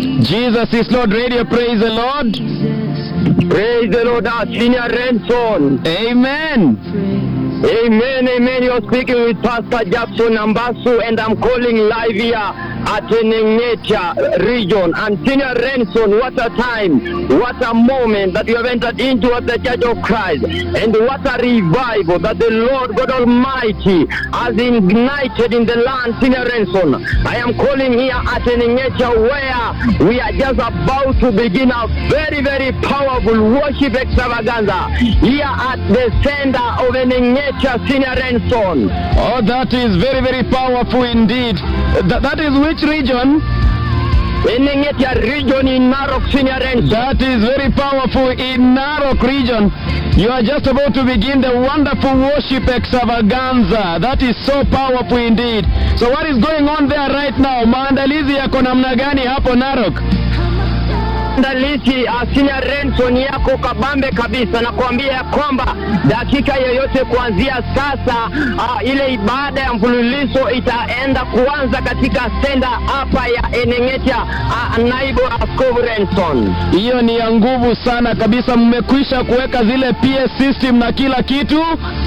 Jesus is Lord Radio, praise the Lord. Praise the Lord, our Senior Renson. Amen. Amen, amen. You're speaking with Pastor Jackson Nambasu, and I'm calling live here at Enengecha region. And Senior Renson, what a time, what a moment that you have entered into at the Church of Christ. And what a revival that the Lord God Almighty has ignited in the land, Senior Renson. I am calling here at Enengecha, where we are just about to begin a very, very powerful worship extravaganza here at the center of Enengecha, Senior Renson. Oh, that is very, very powerful indeed. That is which region? Enengecha region in Narok, Senior Renson. That is very powerful in Narok region. You are just about to begin the wonderful worship extravaganza. That is so powerful indeed. So what is going on there right now? Maandalizi yako namna gani hapo Narok? Maandalizi Senior Renson yako kabambe kabisa, na kuambia ya kwamba dakika yoyote kuanzia sasa ile ibada ya mfululizo itaenda kuanza katika senda hapa ya Enengecha, naibu Askofu Renson. Hiyo ni ya nguvu sana kabisa. Mmekwisha kuweka zile PS system na kila kitu?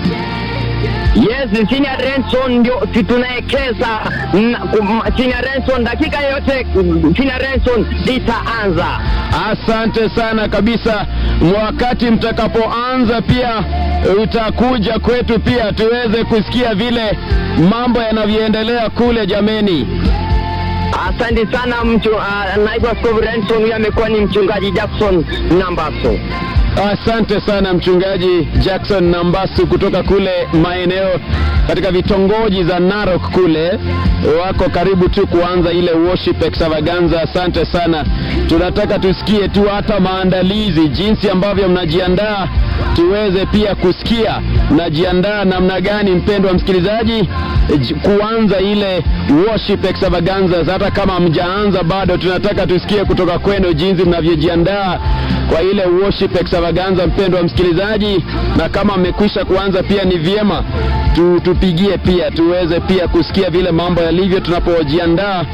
Yes, Senior Renson ndio tunaekeza. Senior Renson dakika yote Senior Renson itaanza. Asante sana kabisa. Wakati mtakapoanza pia utakuja kwetu pia tuweze kusikia vile mambo yanavyoendelea kule jameni. Asante sana naibu Askofu Renson. Huyu amekuwa ni mchungaji Jackson Nambasu. Asante sana mchungaji Jackson Nambasu kutoka kule maeneo katika vitongoji za Narok kule. Wako karibu tu kuanza ile worship extravaganza. Asante sana. Tunataka tusikie tu hata maandalizi, jinsi ambavyo mnajiandaa, tuweze pia kusikia mnajiandaa namna gani, mpendwa msikilizaji, kuanza ile worship extravaganza. Hata kama mjaanza bado, tunataka tusikie kutoka kwenu jinsi mnavyojiandaa kwa ile worship extravaganza, mpendwa msikilizaji. Na kama mmekwisha kuanza pia ni vyema tupigie pia tuweze pia kusikia vile mambo yalivyo tunapojiandaa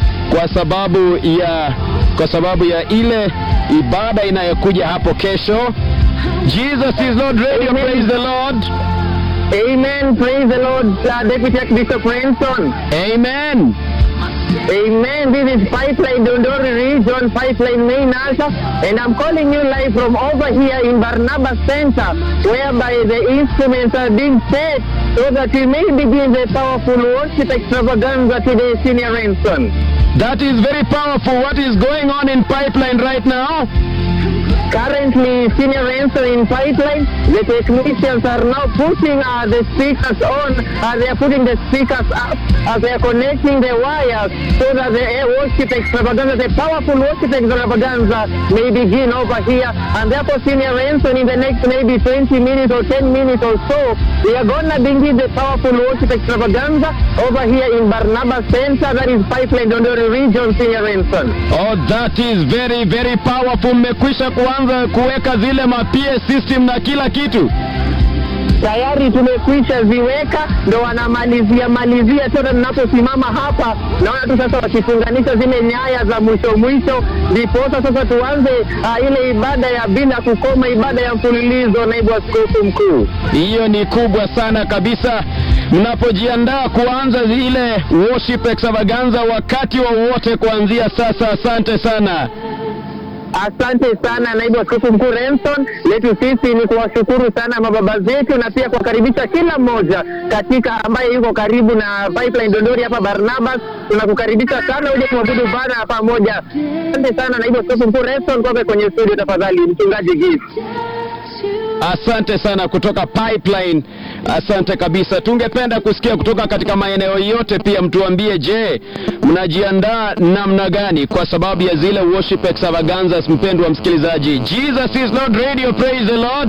kwa sababu ya ile ibada inayokuja hapo kesho. Jesus is Lord Radio, praise the Lord. Amen, praise the Lord, Deputy Archbishop Renson. Amen. Amen. This is Pipeline Dondori region, Pipeline main altar, and I'm calling you live from over here in Barnabas Center, whereby the instruments are being set so that we may begin the powerful worship extravaganza today, Senior Renson. That is very powerful. What is going on in Pipeline right now? Currently, Senior Renson, in Pipeline, the technicians are now putting the speakers on. They are putting the speakers up as they are connecting the wires so that the worship extravaganza, the powerful worship extravaganza, may begin over here. And therefore, Senior Renson, in the next maybe 20 minutes or 10 minutes or so, we are going to begin the powerful worship extravaganza over here in Barnabas Center, that is Pipeline Dondori region, Senior Renson. Oh, that is very, very powerful. Mmekwisha kuanza kuweka zile PS system na kila kitu? Tayari tumekwisha ziweka, ndo wanamalizia sasa. Ninaposimama hapa naona tu sasa wakifunganisha zile nyaya za mwisho, ndipo sasa tuanze ile ibada ya bila kukoma, ibada ya mfululizo, naibu askofu mkuu. Hiyo ni kubwa sana kabisa. Mnapojiandaa kuanza ile worship extravaganza wakati wowote kuanzia sasa. Asante sana. Asante sana naibu askofu mkuu Renson. Letu sisi ni kuwashukuru sana mababa zetu, na pia kuwakaribisha kila mmoja katika ambaye yuko karibu na Pipeline Dondori hapa Barnabas. Tunakukaribisha sana uje kuabudu Bwana pamoja. Asante sana naibu askofu mkuu Renson. Kwa kwenye studio tafadhali mchungaji Gift. Asante sana kutoka Pipeline. Asante kabisa. Tungependa kusikia kutoka katika maeneo yote pia, mtuambie, je, mnajiandaa namna gani kwa sababu ya zile worship extravaganzas, mpendwa msikilizaji? Jesus is Lord Radio, praise the Lord.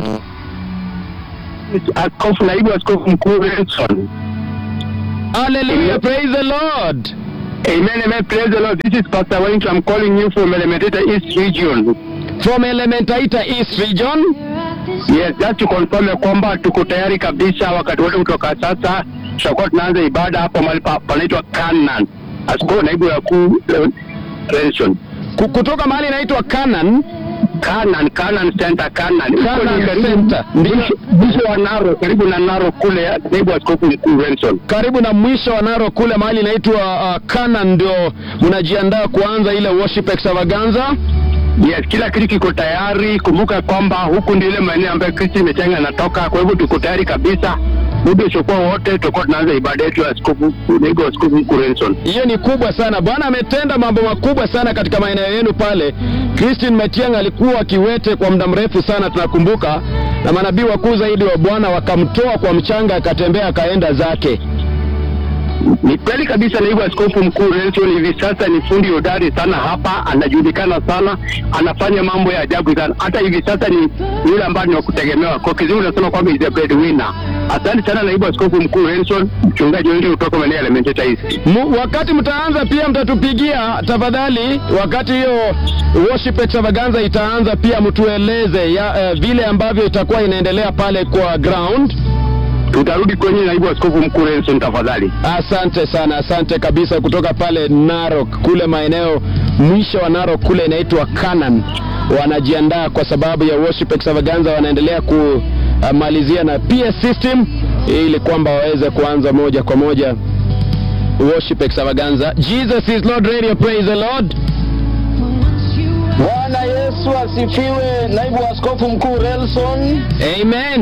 Askofu naibu askofu mkuu Renson. Hallelujah, praise the Lord. Amen, amen, praise the Lord. This is Pastor Wellington. I'm calling you from Elementaita East region. From Elementaita East region? Yes, just to confirm kwamba tuko tayari kabisa. Wakati wote kutoka sasa tutakuwa tunaanza ibada hapo mahali panaitwa Canaan. Askofu naibu mkuu Renson. kutoka mahali inaitwa Canaan Center. Center. Mwisho wa Narok, karibu na Narok kule, naibu askofu mkuu Renson. Karibu na mwisho wa Narok kule mahali inaitwa Canaan, ndio mnajiandaa kuanza ile worship extravaganza? Yes, kila kitu kiko tayari. Kumbuka kwamba huku ndio ile maeneo ambayo Kristo Metiang'i anatoka, kwa hivyo tuko tayari kabisa. Muda usiokuwa wote tutakuwa tunaanza ibada yetu ya askofu mkuu Renson. Hiyo ni kubwa sana. Bwana ametenda mambo makubwa sana katika maeneo yenu pale. Kristo Metiang'i alikuwa kiwete kwa muda mrefu sana, tunakumbuka, na manabii wakuu zaidi wa Bwana wakamtoa kwa mchanga, akatembea akaenda zake. Ni kweli kabisa, naibu askofu mkuu Renson hivi sasa ni fundi hodari sana hapa, anajulikana sana, anafanya mambo ya ajabu sana. Hata hivi sasa ni yule ambaye ni wa kutegemewa. Kwa kizungu tunasema kwamba is a breadwinner. Asante sana naibu askofu mkuu Renson, mchungaji wetu kutoka maeneo ya Elementaita East. Wakati mtaanza pia mtatupigia tafadhali, wakati hiyo worship extravaganza itaanza, pia mtueleze vile ambavyo itakuwa inaendelea pale kwa ground. Tutarudi kwenye naibu askofu mkuu Renson tafadhali. Asante sana, asante kabisa, kutoka pale Narok kule maeneo mwisho wa Narok kule inaitwa Canaan. Wanajiandaa kwa sababu ya worship extravaganza, wanaendelea kumalizia na PS system ili kwamba waweze kuanza moja kwa moja worship extravaganza. Jesus is Lord Radio, praise the Lord. Bwana Yesu asifiwe, naibu askofu mkuu Renson. Amen.